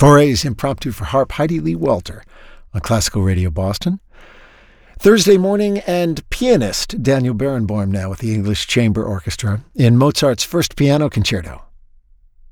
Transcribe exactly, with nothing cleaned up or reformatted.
Fauré's Impromptu for Harp, Heidi Lee Walter on Classical Radio Boston. Thursday morning, and pianist Daniel Barenboim now with the English Chamber Orchestra in Mozart's First Piano Concerto,